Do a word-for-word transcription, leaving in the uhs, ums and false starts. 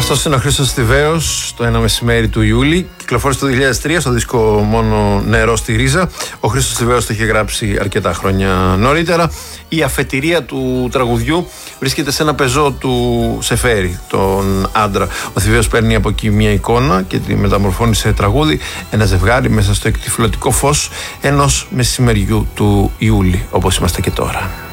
Αυτός είναι ο Χρήστος Θηβαίος, το ένα μεσημέρι του Ιούλη. Κυκλοφόρησε το δύο χιλιάδες τρία στο δίσκο «Μόνο νερό στη ρίζα». Ο Χρήστος Θηβαίος το είχε γράψει αρκετά χρόνια νωρίτερα. Η αφετηρία του τραγουδιού βρίσκεται σε ένα πεζό του Σεφέρη, τον άντρα. Ο Θηβαίος παίρνει από εκεί μια εικόνα και τη μεταμορφώνει σε τραγούδι. Ένα ζευγάρι μέσα στο εκτυφλωτικό φως ενός μεσημεριού του Ιούλη, όπως είμαστε και τώρα.